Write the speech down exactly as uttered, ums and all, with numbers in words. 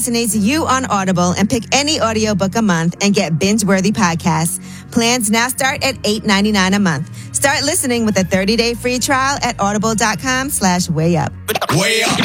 fascinates you on Audible and pick any audiobook a month and get binge-worthy podcasts. Plans now start at eight ninety-nine a month. Start listening with a thirty-day free trial at audible.com slash way up. Way up.